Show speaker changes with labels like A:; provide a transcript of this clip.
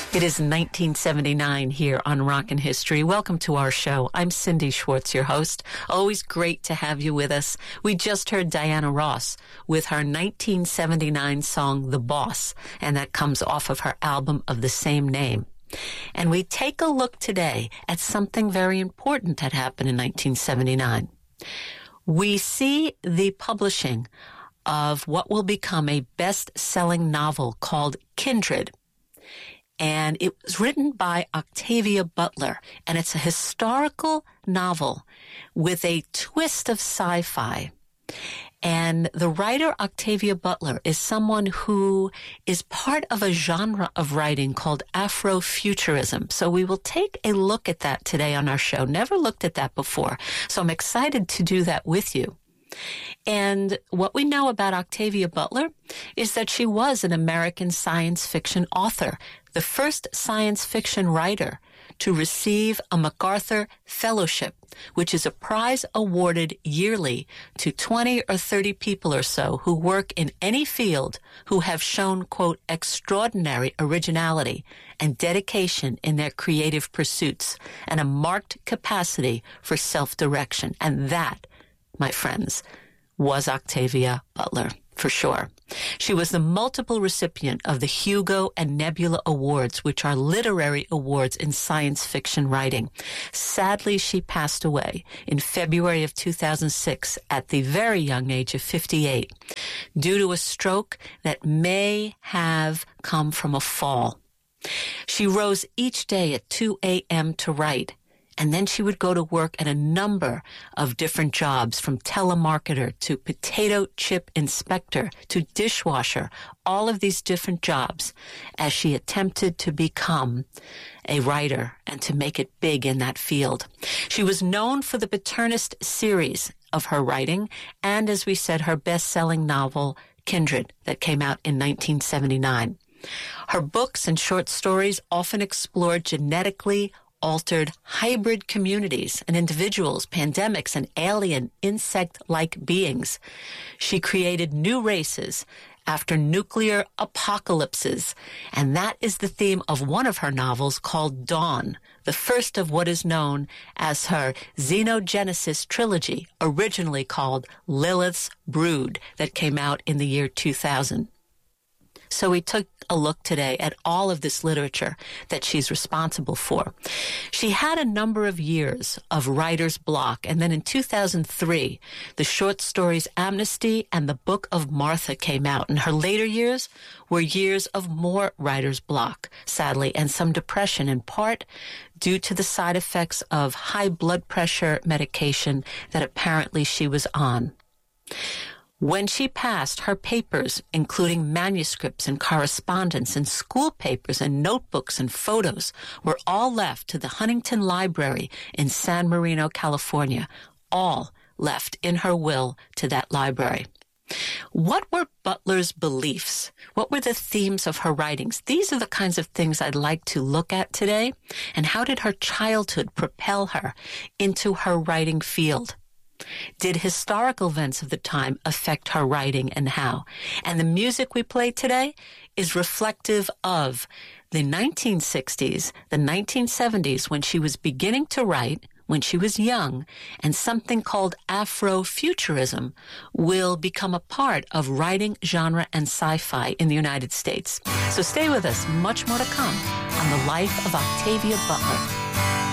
A: It is 1979 here on Rockin' History. Welcome to our show. I'm Cindy Schwartz, your host. Always great to have you with us. We just heard Diana Ross with her 1979 song, The Boss, and that comes off of her album of the same name. And we take a look today at something very important that happened in 1979. We see the publishing of what will become a best-selling novel called Kindred. And it was written by Octavia Butler, and it's a historical novel with a twist of sci-fi. And the writer Octavia Butler is someone who is part of a genre of writing called Afrofuturism. So we will take a look at that today on our show. Never looked at that before, so I'm excited to do that with you. And what we know about Octavia Butler is that she was an American science fiction author, the first science fiction writer to receive a MacArthur Fellowship, which is a prize awarded yearly to 20 or 30 people or so who work in any field who have shown, quote, extraordinary originality and dedication in their creative pursuits and a marked capacity for self-direction. And that, my friends, was Octavia Butler, for sure. She was the multiple recipient of the Hugo and Nebula Awards, which are literary awards in science fiction writing. Sadly, she passed away in February of 2006 at the very young age of 58 due to a stroke that may have come from a fall. She rose each day at 2 a.m. to write. And then she would go to work at a number of different jobs, from telemarketer to potato chip inspector to dishwasher, all of these different jobs as she attempted to become a writer and to make it big in that field. She was known for the Paternist series of her writing and, as we said, her best-selling novel, Kindred, that came out in 1979. Her books and short stories often explored genetically altered hybrid communities and individuals, pandemics, and alien insect-like beings. She created new races after nuclear apocalypses, and that is the theme of one of her novels called Dawn, the first of what is known as her Xenogenesis trilogy, originally called Lilith's Brood, that came out in the year 2000. So we took a look today at all of this literature that she's responsible for. She had a number of years of writer's block, and then in 2003, the short stories Amnesty and the Book of Martha came out, and her later years were years of more writer's block, sadly, and some depression, in part due to the side effects of high blood pressure medication that apparently she was on. When she passed, her papers, including manuscripts and correspondence and school papers and notebooks and photos, were all left to the Huntington Library in San Marino, California, all left in her will to that library. What were Butler's beliefs? What were the themes of her writings? These are the kinds of things I'd like to look at today. And how did her childhood propel her into her writing field? Did historical events of the time affect her writing, and how? And the music we play today is reflective of the 1960s, the 1970s, when she was beginning to write, when she was young, and something called Afrofuturism will become a part of writing genre and sci-fi in the United States. So stay with us. Much more to come on the life of Octavia Butler.